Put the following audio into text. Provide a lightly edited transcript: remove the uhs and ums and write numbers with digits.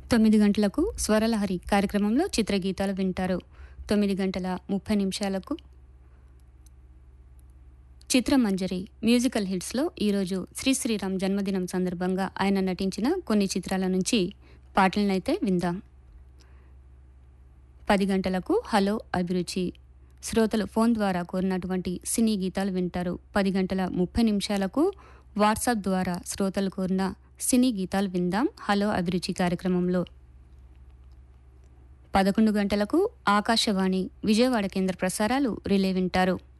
9 గంటలకు స్వరలహరి కార్యక్రమంలో చిత్రగీతాలు వింటారు. 9 గంటల 30 నిమిషాలకు చిత్రమంజరి మ్యూజికల్ హిట్స్లో ఈరోజు శ్రీరామ్ జన్మదినం సందర్భంగా ఆయన నటించిన కొన్ని చిత్రాల నుంచి పాటలనైతే విందాం. 10 గంటలకు హలో అభిరుచి శ్రోతలు ఫోన్ ద్వారా కోరినటువంటి సినీ గీతాలు వింటారు. 10 గంటల 30 నిమిషాలకు వాట్సాప్ ద్వారా శ్రోతలు కోరిన సినీ గీతాలు విందాం హలో అభిరుచి కార్యక్రమంలో. 11 గంటలకు ఆకాశవాణి విజయవాడ కేంద్ర ప్రసారాలు రిలే వింటారు.